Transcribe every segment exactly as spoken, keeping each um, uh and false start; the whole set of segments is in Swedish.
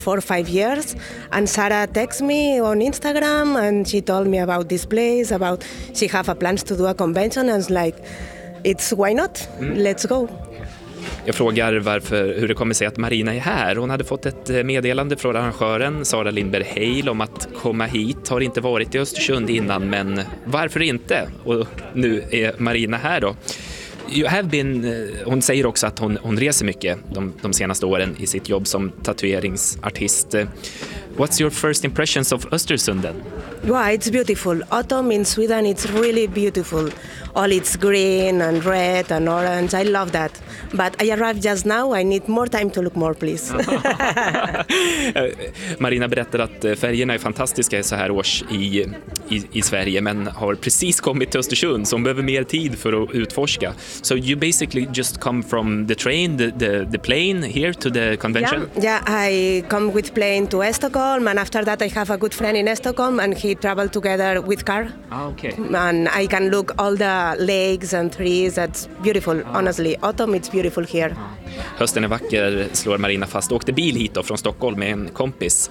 four or five years, and Sarah texted me on Instagram and she told me about this place, about she have a plans to do a convention, and it's like, it's why not? Mm. Let's go. Jag frågar varför, hur det kommer sig att Marina är här. Hon hade fått ett meddelande från arrangören Sara Lindberg Hale om att komma hit. Har inte varit i Östersund innan, men varför inte? Och nu är Marina här då. You have been, hon säger också att hon, hon reser mycket de, de senaste åren i sitt jobb som tatueringsartist. What's your first impressions of Östersund then? Wow, it's beautiful. Autumn in Sweden, it's really beautiful. All it's green and red and orange. I love that. But I arrived just now. I need more time to look more, please. Marina berättar att färgerna är fantastiska så här års i, i, i Sverige, men har precis kommit till Östersund, så hon behöver mer tid för att utforska. So you basically just come from the train, the, the, the plane here to the convention? Yeah, yeah, I come with plane to Stockholm, and after that I have a good friend in Stockholm, and he traveled together with car. Ah, okay. And I can look all the lakes and trees. That's beautiful, ah. honestly. Autumn, it's beautiful here. Ah. Hösten är vacker, slår Marina fast. Åkte bil hit då från Stockholm med en kompis.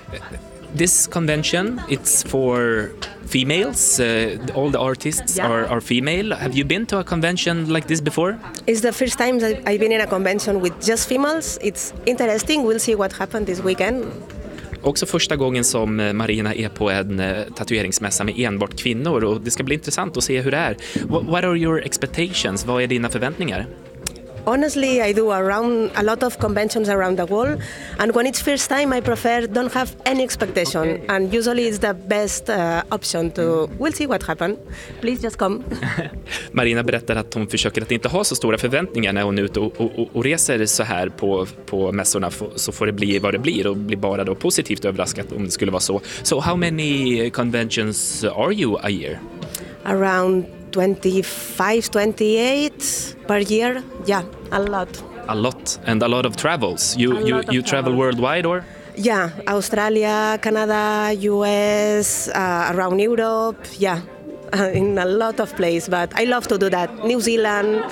This convention, it's for females. Uh, all the artists yeah. are, are female. Have you been to a convention like this before? It's the first time that I've been in a convention with just females. It's interesting. We'll see what happened this weekend. Också första gången som Marina är på en tatueringsmässa med enbart kvinnor, och det ska bli intressant att se hur det är. What are your expectations? Vad är dina förväntningar? Honestly, I do around a lot of conventions around the world, and when it's first time, I prefer don't have any expectation, okay. and usually it's the best uh, option to. We'll see what happens. Please just come. Marina berättar att hon försöker att inte ha så stora förväntningar när hon är ute och, och, och reser så här på, på mässorna, så får det bli vad det blir och bli bara då positivt överraskat om det skulle vara så. So how many conventions are you a year? Around twenty-five, twenty-eight per year. Yeah, a lot. A lot, and a lot of travels. You a you you travel, travel worldwide, or? Yeah, Australia, Canada, U S, uh, around Europe. Yeah, in a lot of places. But I love to do that. New Zealand.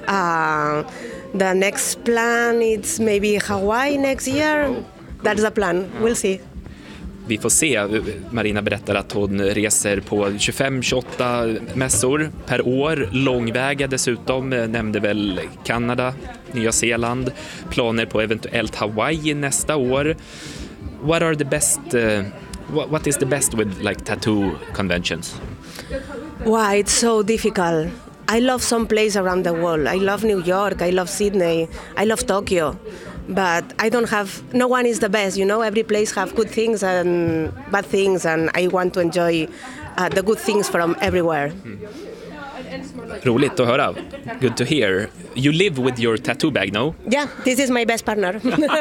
Uh, the next plan is maybe Hawaii next year. That's the plan. We'll see. Vi får se. Marina berättar att hon reser på tjugofem tjugoåtta mässor per år. Långväga dessutom, nämnde väl Kanada, Nya Zeeland. Planer på eventuellt Hawaii nästa år. What are the best, uh, what, what is the best with like tattoo conventions? Wow, it's so difficult. I love some place around the world. I love New York, I love Sydney, I love Tokyo. But I don't have, no one is the best, you know, every place have good things and bad things, and I want to enjoy uh, the good things from everywhere. Mm. Roligt att höra. Good to hear. You live with your tattoo bag, no? Yeah, this is my best partner.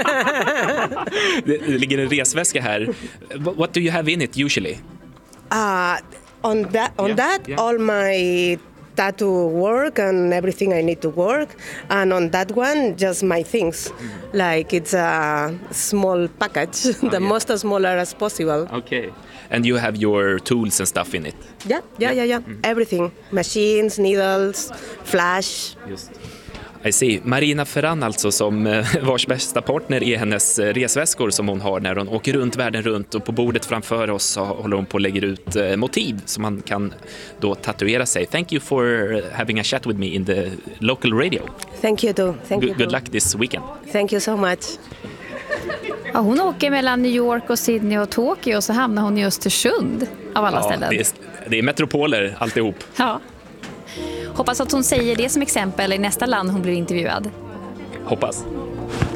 det, det ligger en resväska här. What do you have in it usually? Uh, on that, on yeah, that yeah. all my tattoo work and everything I need to work, and on that one just my things. Mm. Like it's a small package, oh, the yeah. most smaller as possible. Okay. And you have your tools and stuff in it? Yeah, yeah, yeah, yeah. Mm. Everything. Machines, needles, flash. Just. I see. Marina Ferran alltså, som vars bästa partner är hennes resväskor som hon har när hon åker runt världen runt, och på bordet framför oss så håller hon på att lägga ut motiv som man kan då tatuera sig. Thank you for having a chat with me in the local radio. Thank you too. Thank G- you good too. luck this weekend. Thank you so much. Ja, hon åker mellan New York och Sydney och Tokyo, och så hamnar hon i Östersund av alla ja, ställen. Det är, det är metropoler alltihop. Ja. Hoppas att hon säger det som exempel i nästa land hon blir intervjuad. Hoppas.